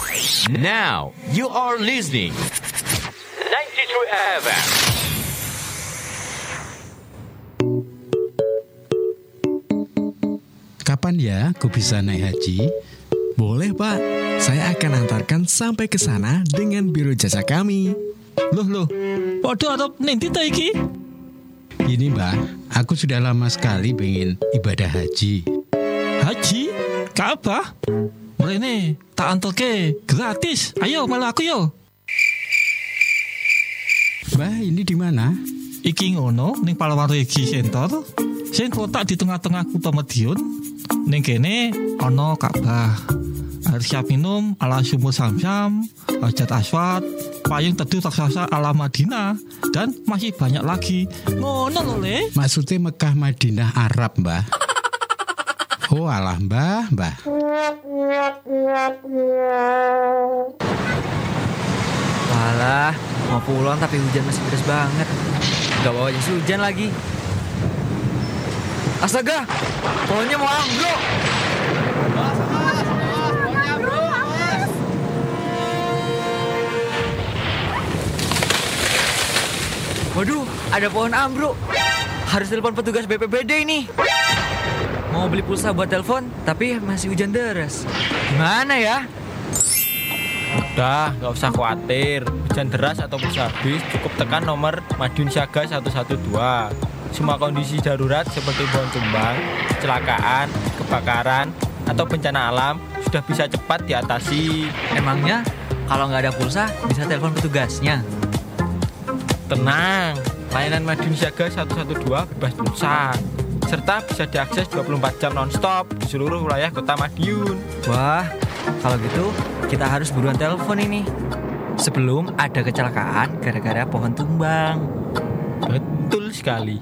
Now you are listening 92 FM. Kapan ya aku bisa naik haji? Boleh Pak, saya akan antarkan sampai ke sana dengan biro jasa kami. Loh, podo arep nanti ta iki? Ini Mbah, aku sudah lama sekali pengen ibadah haji. Haji? Ka'bah? Mrene, tak antelke gratis. Ayo malah aku yo. Mbah, ini di mana? Iki ngono ning Pahlawan Regi Center. Sing kotak di tengah-tengah kutha Madiun. Ning kene ana Ka'bah. Air siap minum ala sumur Zam-Zam, Hajar Aswad, payung teduh raksasa ala Madinah, dan masih banyak lagi. Ngono lho, Le. Maksudnya Mekah Madinah Arab, Mbah. Oh alah, Mbah. Walah, mau pulang tapi hujan masih deras banget. Gak bawa jas hujan lagi. Astaga, pohonnya mau ambruk. Waduh, ada pohon ambruk. Harus telepon petugas BPBD ini. Mau beli pulsa buat telepon, tapi masih hujan deras. Gimana ya? Udah, gak usah khawatir. Hujan deras atau pulsa habis, cukup tekan nomor Madiun Siaga 112. Semua kondisi darurat seperti pohon tumbang, kecelakaan, kebakaran, atau bencana alam sudah bisa cepat diatasi. Emangnya kalau nggak ada pulsa bisa telepon petugasnya? Tenang, layanan Madiun Siaga 112 bebas pulsa, serta bisa diakses 24 jam non-stop di seluruh wilayah kota Madiun. Wah, kalau gitu kita harus buruan telepon ini sebelum ada kecelakaan gara-gara pohon tumbang. Betul sekali.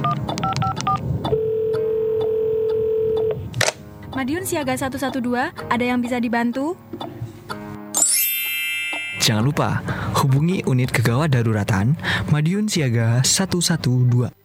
Madiun Siaga 112, ada yang bisa dibantu? Jangan lupa hubungi unit kegawat daruratan Madiun Siaga 112.